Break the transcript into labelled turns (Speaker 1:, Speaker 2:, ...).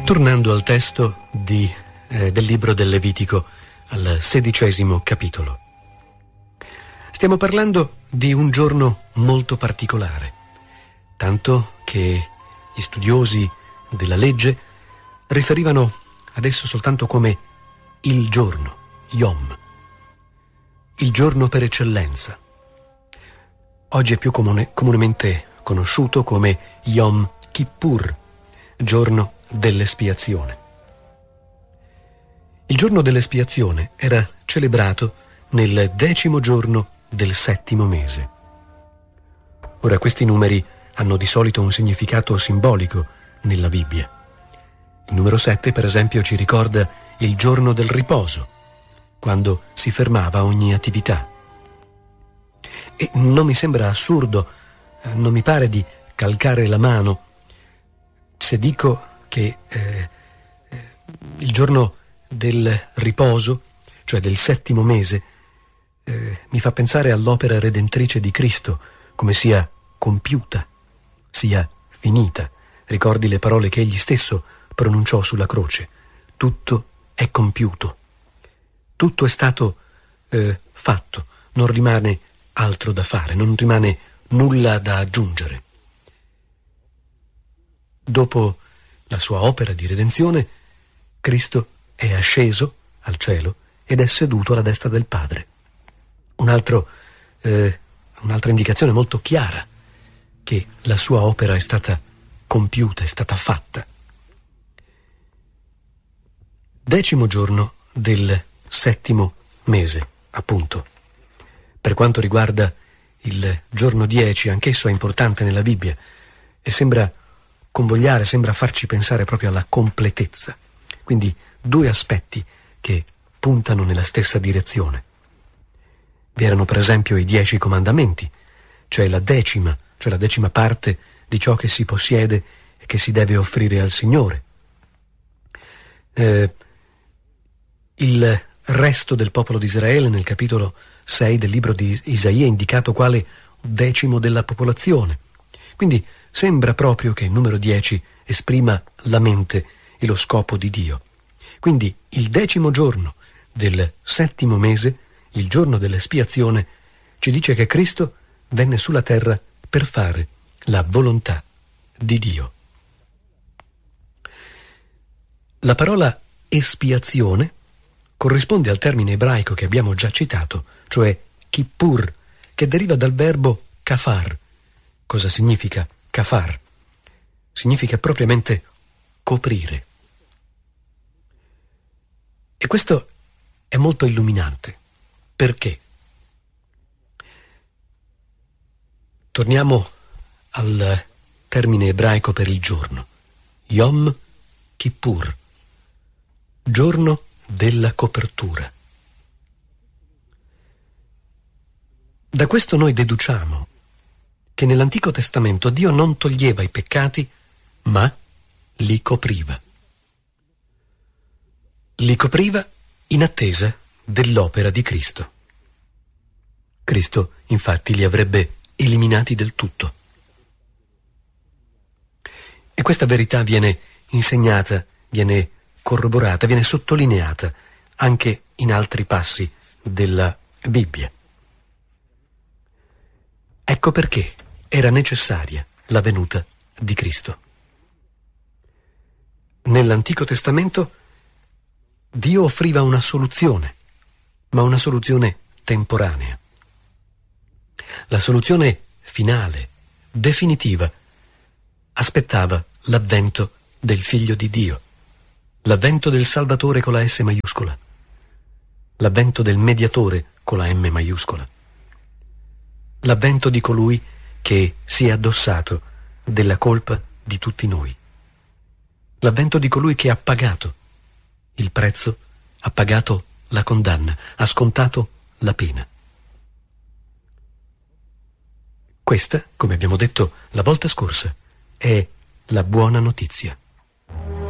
Speaker 1: Tornando al testo del libro del Levitico, al 16° capitolo. Stiamo parlando di un giorno molto particolare, tanto che gli studiosi della legge riferivano ad esso soltanto come il giorno, Yom, il giorno per eccellenza. Oggi è più comunemente conosciuto come Yom Kippur, giorno dell'espiazione. Il giorno dell'espiazione era celebrato nel 10° giorno del 7° mese. Ora, questi numeri hanno di solito un significato simbolico nella Bibbia. Il numero 7, per esempio, ci ricorda il giorno del riposo, quando si fermava ogni attività. E non mi sembra assurdo, non mi pare di calcare la mano se dico che il giorno del riposo, cioè del 7° mese, mi fa pensare all'opera redentrice di Cristo, come sia compiuta, sia finita. Ricordi le parole che egli stesso pronunciò sulla croce: tutto è compiuto, tutto è stato fatto, non rimane altro da fare, non rimane nulla da aggiungere. Dopo la sua opera di redenzione, Cristo è asceso al cielo ed è seduto alla destra del Padre. Un'altra indicazione molto chiara che la sua opera è stata compiuta, è stata fatta. 10° giorno del 7° mese, appunto. Per quanto riguarda il giorno 10, anch'esso è importante nella Bibbia e sembra convogliare, sembra farci pensare proprio alla completezza. Quindi due aspetti che puntano nella stessa direzione. Vi erano per esempio i 10 comandamenti, cioè la decima parte di ciò che si possiede e che si deve offrire al Signore. Il resto del popolo di Israele nel capitolo 6 del libro di Isaia è indicato quale 10° della popolazione. Quindi sembra proprio che il numero 10 esprima la mente e lo scopo di Dio. Quindi il 10° giorno del 7° mese, il giorno dell'espiazione, ci dice che Cristo venne sulla terra per fare la volontà di Dio. La parola espiazione corrisponde al termine ebraico che abbiamo già citato, cioè kippur, che deriva dal verbo kafar. Cosa significa kafar? Significa propriamente coprire. E questo è molto illuminante. Perché? Torniamo al termine ebraico per il giorno. Yom Kippur, giorno della copertura. Da questo noi deduciamo che nell'Antico Testamento Dio non toglieva i peccati, ma li copriva. Li copriva in attesa dell'opera di Cristo. Cristo, infatti, li avrebbe eliminati del tutto. E questa verità viene insegnata, viene corroborata, viene sottolineata anche in altri passi della Bibbia. Ecco perché era necessaria la venuta di Cristo. Nell'Antico Testamento Dio offriva una soluzione, ma una soluzione temporanea. La soluzione finale, definitiva, aspettava l'avvento del Figlio di Dio, l'avvento del Salvatore con la S maiuscola, l'avvento del Mediatore con la M maiuscola, l'avvento di colui che si è addossato della colpa di tutti noi, l'avvento di colui che ha pagato il prezzo, ha pagato la condanna, ha scontato la pena. Questa, come abbiamo detto la volta scorsa, è la buona notizia.